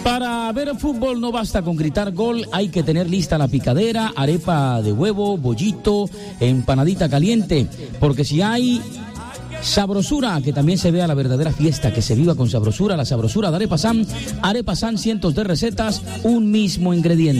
Para ver fútbol no basta con gritar gol, hay que tener lista la picadera, arepa de huevo, bollito, empanadita caliente, porque si hay sabrosura, que también se vea la verdadera fiesta, que se viva con sabrosura, la sabrosura de Arepa San, cientos de recetas, un mismo ingrediente.